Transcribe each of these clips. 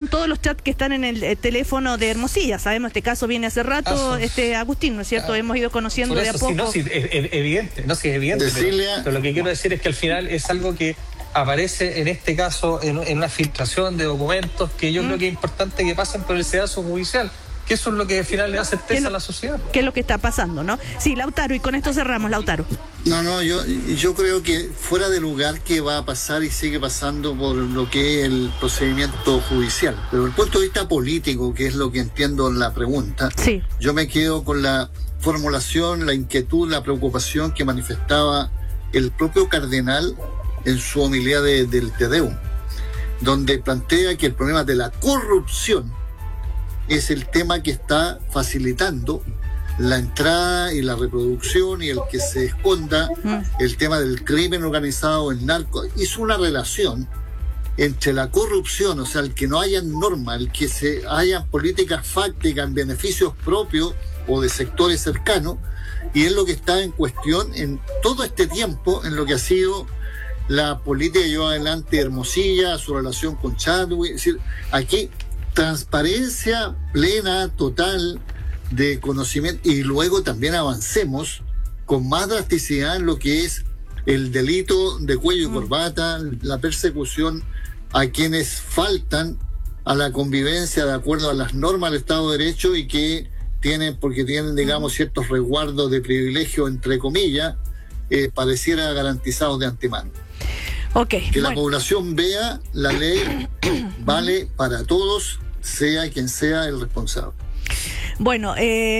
todos los chats que están en el teléfono de Hermosilla. Sabemos, este caso viene hace rato, Agustín, ¿no es cierto? Hemos ido conociendo de a poco. Sí, es evidente, pero lo que quiero decir es que al final es algo que aparece en este caso en una filtración de documentos que yo creo que es importante que pasen por el sedazo judicial, que eso es lo que al final le da certeza a la sociedad. ¿Qué es lo que está pasando, no? Sí, Lautaro, y con esto cerramos, Lautaro. No, yo creo que fuera de lugar que va a pasar y sigue pasando por lo que es el procedimiento judicial. Pero desde el punto de vista político, que es lo que entiendo en la pregunta, sí, yo me quedo con la formulación, la inquietud, la preocupación que manifestaba el propio cardenal en su homilía del Te Deum, donde plantea que el problema de la corrupción es el tema que está facilitando la entrada y la reproducción y el que se esconda el tema del crimen organizado, el narco. Hizo una relación entre la corrupción, o sea, el que no haya norma, el que se haya políticas fácticas en beneficios propios o de sectores cercanos, y es lo que está en cuestión en todo este tiempo en lo que ha sido la política que llevó adelante Hermosilla, su relación con Chadwick. Es decir, aquí transparencia plena, total, de conocimiento, y luego también avancemos con más drasticidad en lo que es el delito de cuello y corbata, la persecución a quienes faltan a la convivencia de acuerdo a las normas del Estado de Derecho y que tienen, porque tienen, digamos, ciertos resguardos de privilegio, entre comillas, pareciera garantizados de antemano. Que la población vea la ley vale para todos, sea quien sea el responsable. Bueno,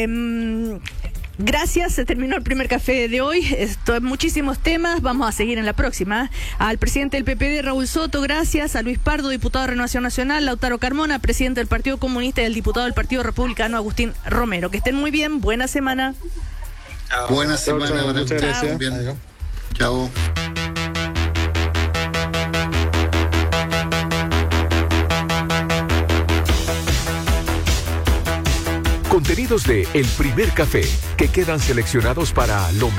gracias, se terminó el primer café de hoy. Muchísimos temas, vamos a seguir en la próxima. Al presidente del PPD, Raúl Soto, gracias. A Luis Pardo, diputado de Renovación Nacional. Lautaro Carmona, presidente del Partido Comunista, y el diputado del Partido Republicano, Agustín Romero. Que estén muy bien, buena semana. Buena semana, muchas gracias. Chao. Contenidos de El Primer Café, que quedan seleccionados para lo mejor